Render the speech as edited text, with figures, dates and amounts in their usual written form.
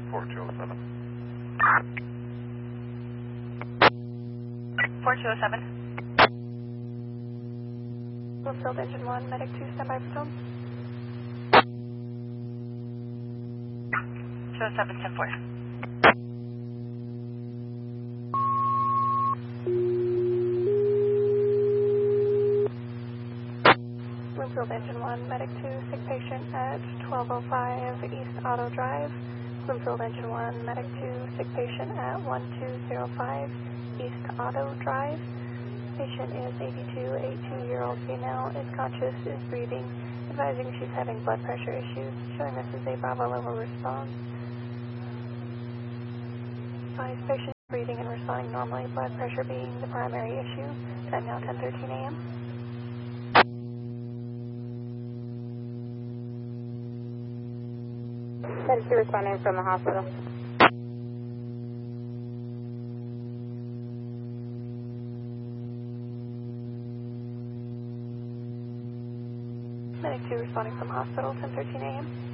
4207. 4207. Bloomfield Engine 1, Medic 2, standby for tone. 207, 10-4. Bloomfield Engine 1, Medic 2, sick patient at 1205 East Auto Drive. Bloomfield Engine 1, Medic 2, sick patient at 1205 East Auto Drive. Patient is 82-year-old female, is conscious, is breathing, advising she's having blood pressure issues, showing this is a Bravo level response. Advise patient breathing and responding normally, blood pressure being the primary issue. Time now 10:13 a.m. Medic 2 responding from the hospital. Medic 2 responding from hospital, 10:13 a.m.